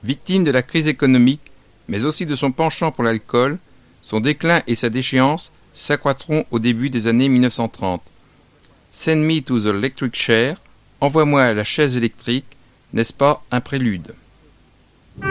Victime de la crise économique, mais aussi de son penchant pour l'alcool, son déclin et sa déchéance s'accroîtront au début des années 1930. Send me to the electric chair, envoie-moi à la chaise électrique, n'est-ce pas un prélude ?